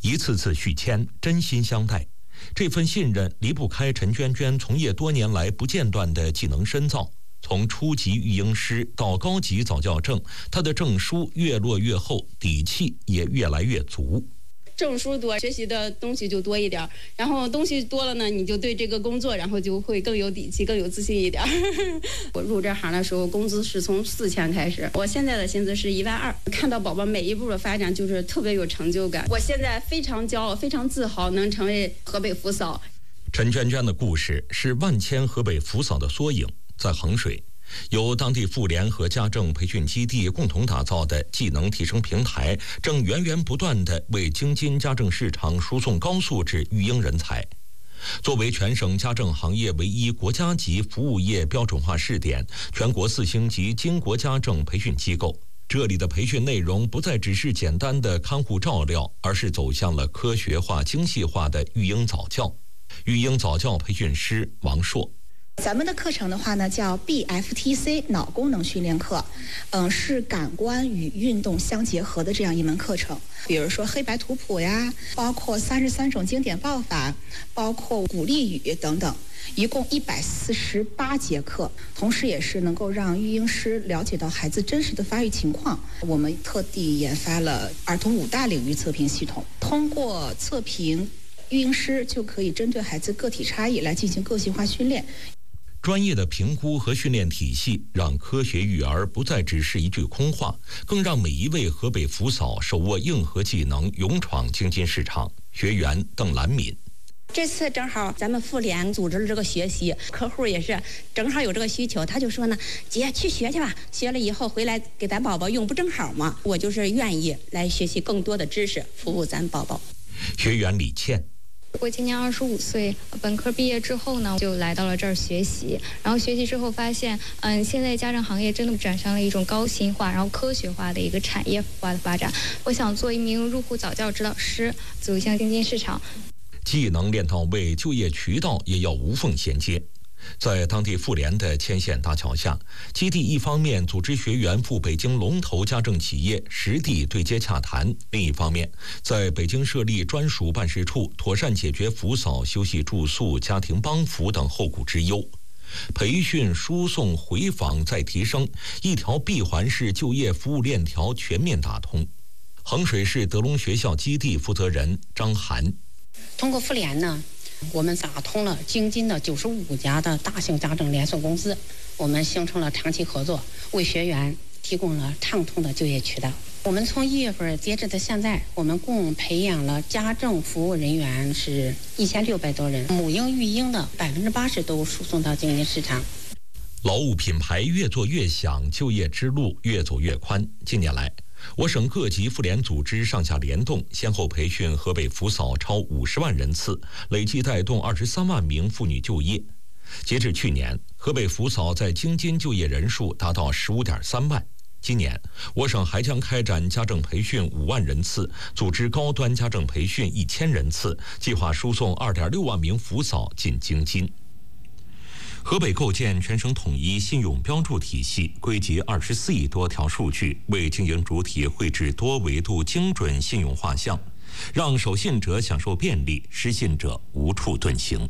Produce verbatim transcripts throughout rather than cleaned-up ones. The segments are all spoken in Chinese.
一次次续签，真心相待。这份信任离不开陈娟娟从业多年来不间断的技能深造。从初级育婴师到高级早教证，她的证书越落越厚，底气也越来越足。 证书多，学习的东西就多一点，然后东西多了呢，你就对这个工作，然后就会更有底气，更有自信一点。我入这行的时候，工资是从四千开始，我现在的薪资是一万二。看到宝宝每一步的发展，就是特别有成就感。我现在非常骄傲，非常自豪，能成为河北福嫂。 陈娟娟的故事是万千河北福嫂的缩影，在衡水。由当地妇联和家政培训基地共同打造的技能提升平台，正源源不断地为京津家政市场输送高素质育婴人才。作为全省家政行业唯一国家级服务业标准化试点、全国四星级金国家政培训机构，这里的培训内容不再只是简单的看护照料，而是走向了科学化、精细化的育婴早教。育婴早教培训师王硕。 咱们的课程的话呢，叫 B F T C 脑功能训练课，嗯，是感官与运动相结合的这样一门课程。比如说黑白图谱呀，包括三十三种经典报法，包括鼓励语等等，一共一百四十八节课，同时也是能够让育婴师了解到孩子真实的发育情况。我们特地研发了儿童五大领域测评系统，通过测评，育婴师就可以针对孩子个体差异来进行个性化训练。 专业的评估和训练体系，让科学育儿不再只是一句空话，更让每一位河北福嫂手握硬核技能，勇闯京津市场。学员邓兰敏。 这次正好咱们妇联组织了这个学习，客户也是正好有这个需求，他就说呢，姐去学去吧，学了以后回来给咱宝宝用，不正好吗？我就是愿意来学习更多的知识，服务咱宝宝。 学员李倩。 我今年二十五岁，本科毕业之后呢，就来到了这儿学习。然后学习之后发现，嗯，现在家政行业真的转向了一种高薪化，然后科学化的一个产业化的发展。我想做一名入户早教指导师，走向京津市场。 技能练到位，就业渠道也要无缝衔接。在当地妇联的牵线搭桥下，基地一方面组织学员赴北京龙头家政企业实地对接洽谈，另一方面在北京设立专属办事处，妥善解决福嫂休息住宿、家庭帮扶等后顾之忧。培训、输送、回访再提升，一条闭环式就业服务链条全面打通。衡水市德龙学校基地负责人张涵。 通过妇联呢，我们打通了京津的九十五家的大型家政连锁公司，我们形成了长期合作，为学员提供了畅通的就业渠道。我们从一月份截止到现在，我们共培养了家政服务人员是一千六百多人，母婴育婴的百分之八十都输送到京津市场。 劳务品牌越做越响，就业之路越走越宽。近年来，我省各级妇联组织上下联动，先后培训河北福嫂超五十万人次，累计带动二十三万名妇女就业。截至去年，河北福嫂在京津就业人数达到十五点三万。今年，我省还将开展家政培训五万人次，组织高端家政培训一千人次，计划输送二点六万名福嫂进京津。河北构建全省统一信用标注体系，归集二十四亿多条数据，为经营主体绘制多维度精准信用画像，让守信者享受便利，失信者无处遁形。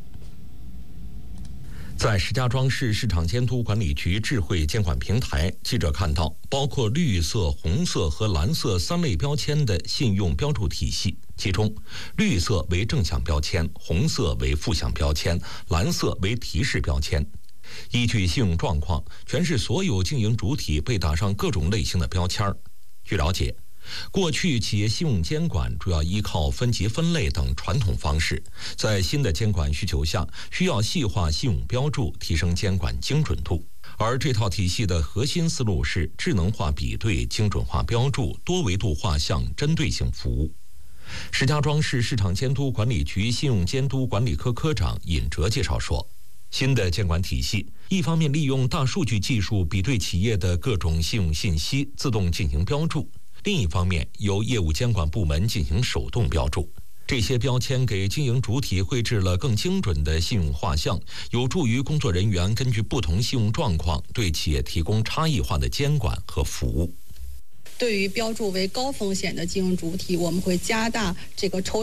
在石家庄市市场监督管理局智慧监管平台，记者看到包括绿色、红色和蓝色三类标签的信用标注体系，其中绿色为正向标签，红色为负向标签，蓝色为提示标签。依据信用状况，全市所有经营主体被打上各种类型的标签。据了解，过去企业信用监管主要依靠分级分类等传统方式，在新的监管需求下，需要细化信用标注，提升监管精准度。而这套体系的核心思路是智能化比对、精准化标注、多维度画像、针对性服务。石家庄市市场监督管理局信用监督管理科科长尹哲介绍说，新的监管体系一方面利用大数据技术比对企业的各种信用信息，自动进行标注，另一方面由业务监管部门进行手动标注。这些标签给经营主体绘制了更精准的信用画像，有助于工作人员根据不同信用状况对企业提供差异化的监管和服务。 对于标注为高风险的经营主体，我们会加大这个抽